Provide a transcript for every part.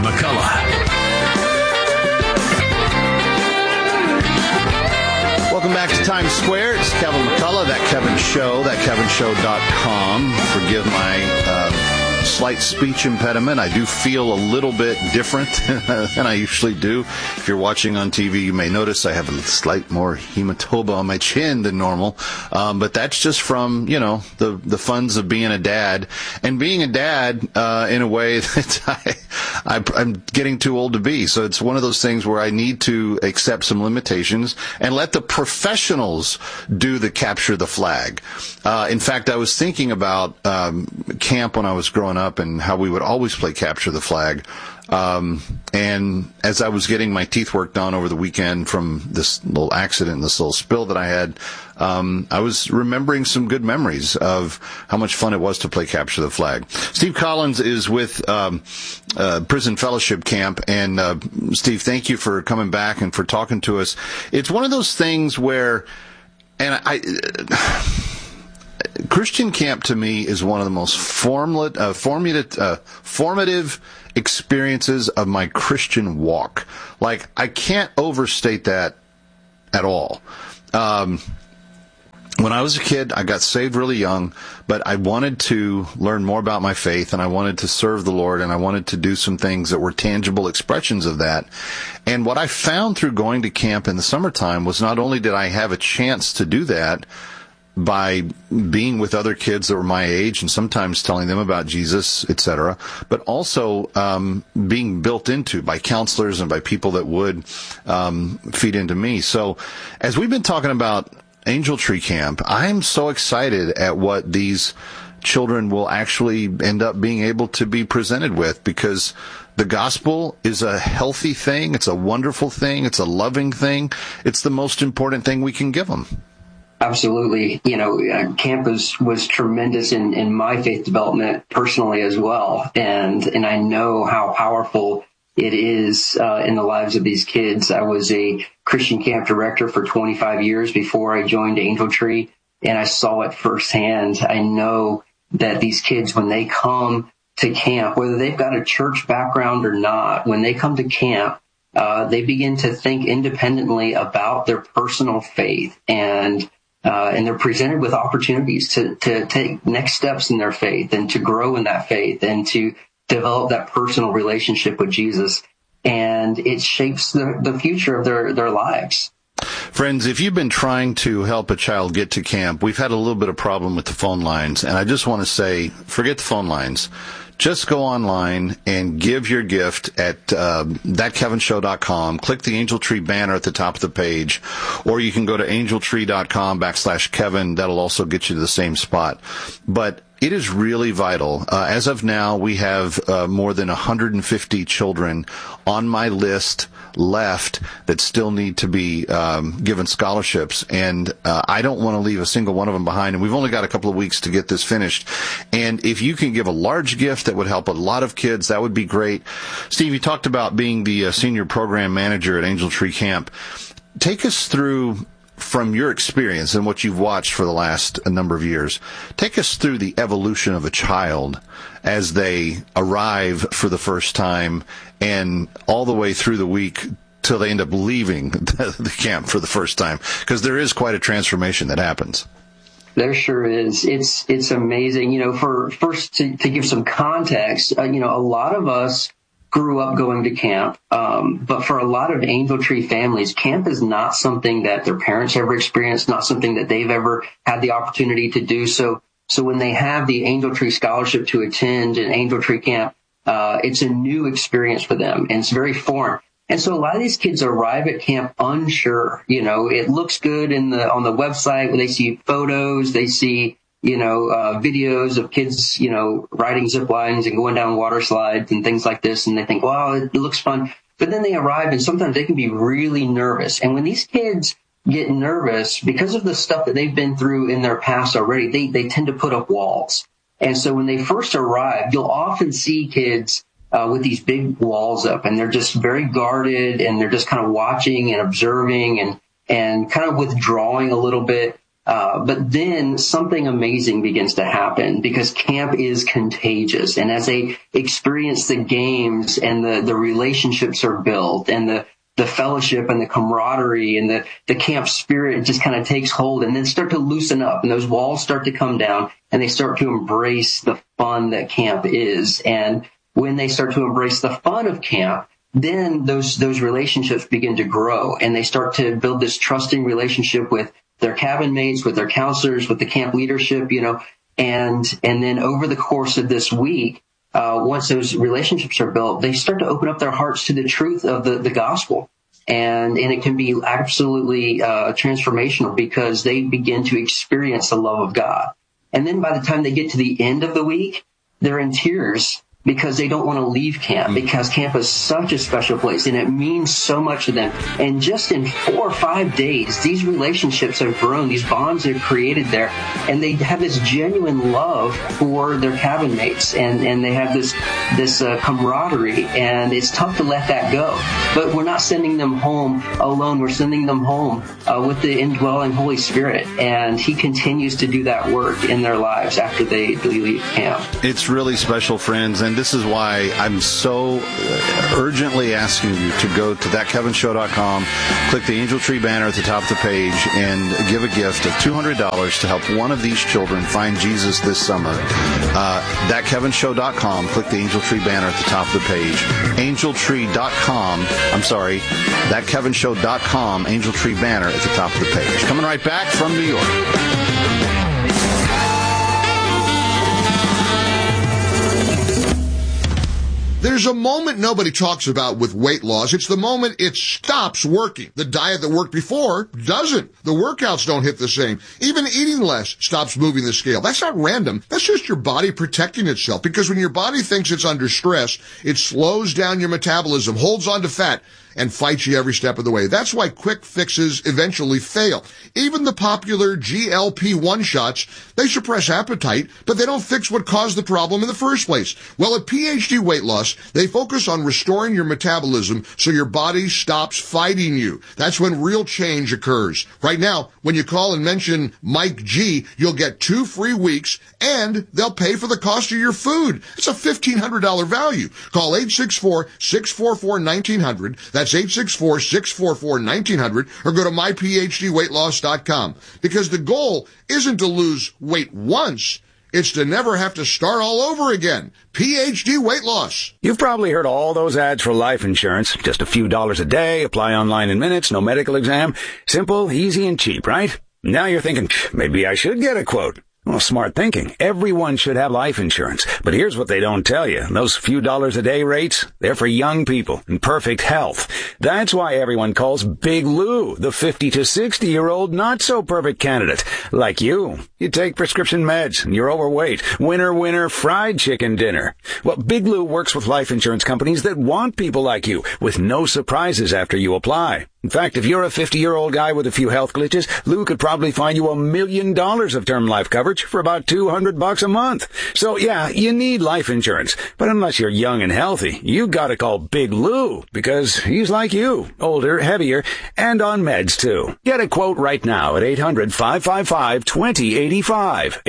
McCullough. Welcome back to Times Square. It's Kevin McCullough, That Kevin Show, thatkevinshow.com. Forgive my slight speech impediment. I do feel a little bit different than I usually do. If you're watching on TV, you may notice I have a slight more hematoma on my chin than normal. But that's just from, the funds of being a dad. And being a dad, in a way that I'm getting too old to be. So it's one of those things where I need to accept some limitations and let the professionals do the capture the flag. In fact, I was thinking about camp when I was growing up and how we would always play capture the flag. And as I was getting my teeth worked on over the weekend from this little accident, this little spill that I had, I was remembering some good memories of how much fun it was to play capture the flag. Steve Collins is with Prison Fellowship Camp. And Steve, thank you for coming back and for talking to us. It's one of those things where, Christian camp to me is one of the most formative experiences of my Christian walk. Like, I can't overstate that at all. When I was a kid, I got saved really young, but I wanted to learn more about my faith, and I wanted to serve the Lord, and I wanted to do some things that were tangible expressions of that. And what I found through going to camp in the summertime was not only did I have a chance to do that by being with other kids that were my age and sometimes telling them about Jesus, etc., but also being built into by counselors and by people that would feed into me. So as we've been talking about Angel Tree Camp, I'm so excited at what these children will actually end up being able to be presented with, because the gospel is a healthy thing. It's a wonderful thing. It's a loving thing. It's the most important thing we can give them. Absolutely. Camp was tremendous in my faith development personally as well. And I know how powerful it is in the lives of these kids. I was a Christian camp director for 25 years before I joined Angel Tree, and I saw it firsthand. I know that these kids, when they come to camp, whether they've got a church background or not, when they come to camp, they begin to think independently about their personal faith, and they're presented with opportunities to take next steps in their faith and to grow in that faith and to develop that personal relationship with Jesus. And it shapes the future of their lives. Friends, if you've been trying to help a child get to camp, we've had a little bit of problem with the phone lines. And I just want to say, forget the phone lines. Just go online and give your gift at thatkevinshow.com. Click the Angel Tree banner at the top of the page, or you can go to angeltree.com/Kevin. That'll also get you to the same spot. But it is really vital. As of now, we have more than 150 children on my list left that still need to be given scholarships, and I don't want to leave a single one of them behind, and we've only got a couple of weeks to get this finished. And if you can give a large gift that would help a lot of kids, that would be great. Steve, you talked about being the senior program manager at Angel Tree Camp. Take us through, from your experience and what you've watched for the last number of years, take us through the evolution of a child as they arrive for the first time and all the way through the week till they end up leaving the camp for the first time, because there is quite a transformation that happens. There sure is. It's amazing. To give some context, a lot of us grew up going to camp. But for a lot of Angel Tree families, camp is not something that their parents ever experienced, not something that they've ever had the opportunity to do. So when they have the Angel Tree scholarship to attend an Angel Tree camp, it's a new experience for them, and it's very foreign. And so a lot of these kids arrive at camp unsure. It looks good on the website when they see photos, they see videos of kids, riding zip lines and going down water slides and things like this. And they think, wow, it looks fun. But then they arrive, and sometimes they can be really nervous. And when these kids get nervous because of the stuff that they've been through in their past already, they tend to put up walls. And so when they first arrive, you'll often see kids with these big walls up, and they're just very guarded, and they're just kind of watching and observing and kind of withdrawing a little bit. But then something amazing begins to happen because camp is contagious. And as they experience the games and the relationships are built and the fellowship and the camaraderie and the camp spirit just kind of takes hold and then start to loosen up and those walls start to come down and they start to embrace the fun that camp is. And when they start to embrace the fun of camp, then those relationships begin to grow and they start to build this trusting relationship with their cabin mates, with their counselors, with the camp leadership, and then over the course of this week, once those relationships are built, they start to open up their hearts to the truth of the gospel. And it can be absolutely transformational because they begin to experience the love of God. And then by the time they get to the end of the week, they're in tears because they don't want to leave camp because camp is such a special place and it means so much to them. And just in 4 or 5 days, these relationships have grown, these bonds are created there, and they have this genuine love for their cabin mates and they have this camaraderie, and it's tough to let that go. But we're not sending them home alone. We're sending them home with the indwelling Holy Spirit, and He continues to do that work in their lives after they leave camp. It's really special, friends, and this is why I'm so urgently asking you to go to thatkevinshow.com, click the Angel Tree banner at the top of the page, and give a gift of $200 to help one of these children find Jesus this summer. Thatkevinshow.com, click the Angel Tree banner at the top of the page. Thatkevinshow.com, Angel Tree banner at the top of the page. Coming right back from New York. There's a moment nobody talks about with weight loss. It's the moment it stops working. The diet that worked before doesn't. The workouts don't hit the same. Even eating less stops moving the scale. That's not random. That's just your body protecting itself. Because when your body thinks it's under stress, it slows down your metabolism, holds on to fat, and fights you every step of the way. That's why quick fixes eventually fail. Even the popular GLP-1 shots, they suppress appetite, but they don't fix what caused the problem in the first place. Well, at PhD Weight Loss, they focus on restoring your metabolism so your body stops fighting you. That's when real change occurs. Right now, when you call and mention Mike G, you'll get 2 free weeks, and they'll pay for the cost of your food. It's a $1,500 value. Call 864-644-1900. That's 864-644-1900, or go to myphdweightloss.com. Because the goal isn't to lose weight once, it's to never have to start all over again. PhD Weight Loss. You've probably heard all those ads for life insurance. Just a few dollars a day, apply online in minutes, no medical exam. Simple, easy, and cheap, right? Now you're thinking, maybe I should get a quote. Well, smart thinking. Everyone should have life insurance. But here's what they don't tell you. Those few dollars a day rates, they're for young people in perfect health. That's why everyone calls Big Lou the 50 to 60-year-old not-so-perfect candidate. Like you. You take prescription meds, and you're overweight. Winner, fried chicken dinner. Well, Big Lou works with life insurance companies that want people like you, with no surprises after you apply. In fact, if you're a 50-year-old guy with a few health glitches, Lou could probably find you $1 million of term life coverage for about $200 a month. So yeah, you need life insurance. But unless you're young and healthy, you gotta call Big Lou, because he's like you, older, heavier, and on meds too. Get a quote right now at 800-555-2085.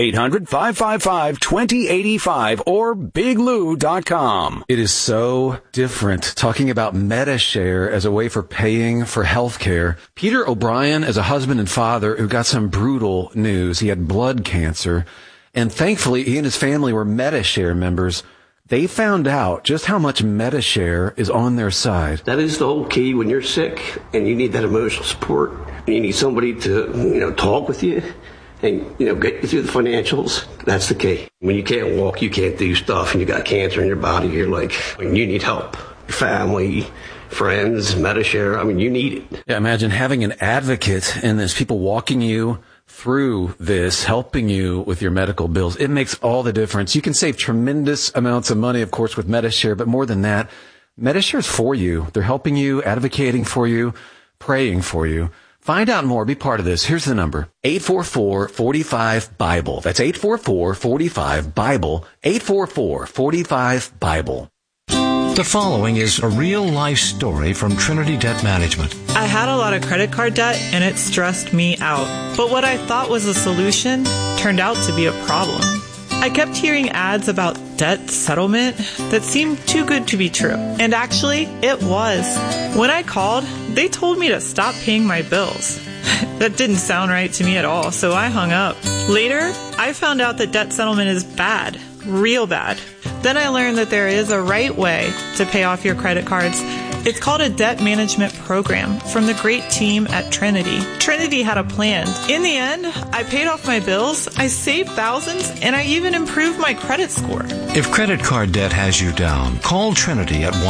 800-555-2085 or biglou.com. It is so different talking about MediShare as a way for paying for health care. Peter O'Brien is a husband and father who got some brutal news. He had blood cancer, and thankfully he and his family were MediShare members. They found out just how much MediShare is on their side. That is the whole key when you're sick and you need that emotional support. And you need somebody to, talk with you and, get you through the financials. That's the key. When you can't walk, you can't do stuff, and you got cancer in your body, you're like, you need help. Your family, friends, MediShare, you need it. Yeah, imagine having an advocate and there's people walking you through this, helping you with your medical bills. It makes all the difference. You can save tremendous amounts of money, of course, with MediShare, but more than that, MediShare is for you. They're helping you, advocating for you, praying for you. Find out more. Be part of this. Here's the number. 844-45-BIBLE. That's 844-45-BIBLE. 844-45-BIBLE. The following is a real-life story from Trinity Debt Management. I had a lot of credit card debt, and it stressed me out. But what I thought was a solution turned out to be a problem. I kept hearing ads about debt settlement that seemed too good to be true. And actually, it was. When I called, they told me to stop paying my bills. That didn't sound right to me at all, so I hung up. Later, I found out that debt settlement is bad. Real bad. Then I learned that there is a right way to pay off your credit cards. It's called a debt management program from the great team at Trinity. Trinity had a plan. In the end, I paid off my bills, I saved thousands, and I even improved my credit score. If credit card debt has you down, call Trinity at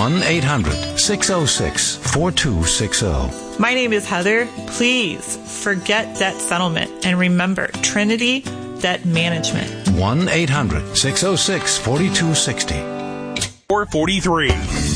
1-800-606-4260. My name is Heather. Please forget debt settlement and remember Trinity Debt Management. 1-800-606-4260. 443.